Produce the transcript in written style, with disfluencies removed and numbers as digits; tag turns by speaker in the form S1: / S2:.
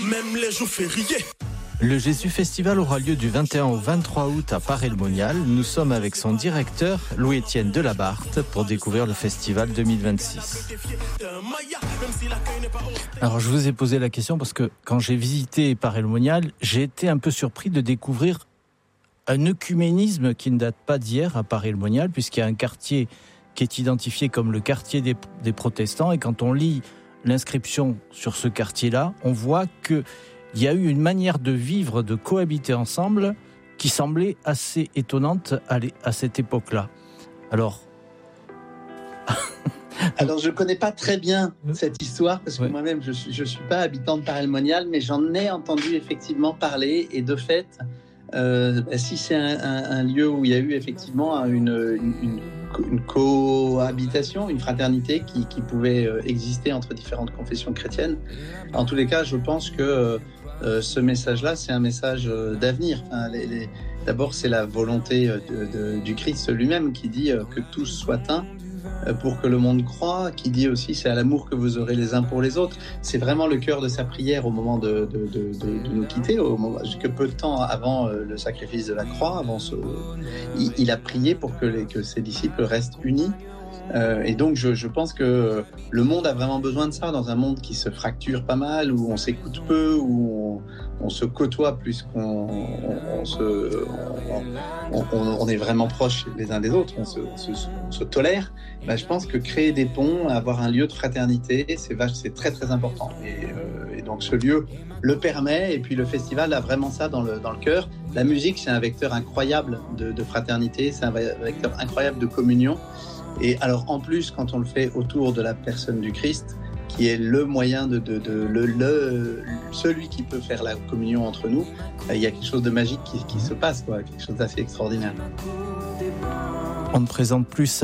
S1: même les jours fériés.
S2: Le Jésus Festival aura lieu du 21 au 23 août à Paray-le-Monial. Nous sommes avec son directeur, Louis-Étienne Delabarthe, pour découvrir le festival 2026. Alors, je vous ai posé la question parce que quand j'ai visité Paray-le-Monial, j'ai été un peu surpris de découvrir un œcuménisme qui ne date pas d'hier à Paray-le-Monial, puisqu'il y a un quartier qui est identifié comme le quartier des protestants. Et quand on lit l'inscription sur ce quartier-là, on voit que il y a eu une manière de vivre, de cohabiter ensemble qui semblait assez étonnante à cette époque-là. Alors,
S3: je ne connais pas très bien cette histoire parce que moi-même, je suis pas habitant de Paray-le-Monial, mais j'en ai entendu effectivement parler. Et de fait, si c'est un lieu où il y a eu effectivement une cohabitation, une fraternité qui pouvait exister entre différentes confessions chrétiennes, en tous les cas, je pense que ce message-là, c'est un message d'avenir. D'abord, c'est la volonté du Christ lui-même qui dit que tous soient un pour que le monde croie, qui dit aussi c'est à l'amour que vous aurez les uns pour les autres. C'est vraiment le cœur de sa prière au moment de nous quitter, que peu de temps avant le sacrifice de la croix, il a prié pour que ses disciples restent unis. Et donc je pense que le monde a vraiment besoin de ça, dans un monde qui se fracture pas mal, où on s'écoute peu, où on se côtoie plus qu'on on est vraiment proches les uns des autres, on se tolère. Je pense que créer des ponts, avoir un lieu de fraternité, c'est très très important. Et donc ce lieu le permet, et puis le festival a vraiment ça dans le cœur. La musique, c'est un vecteur incroyable de fraternité, c'est un vecteur incroyable de communion. Et alors en plus, quand on le fait autour de la personne du Christ, qui est le moyen celui qui peut faire la communion entre nous, il y a quelque chose de magique qui se passe, quelque chose d'assez extraordinaire.
S2: On ne présente plus ça